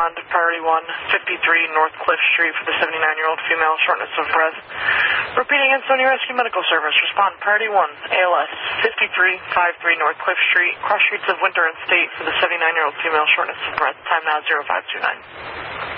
respond to priority 1, 53 North Cliff Street for the 79-year-old female, shortness of breath. Repeating, Ansonia Rescue Medical Service, respond priority 1, ALS, 5353 North Cliff Street, cross streets of Winter and State for the 79-year-old female, shortness of breath. Time now 0529.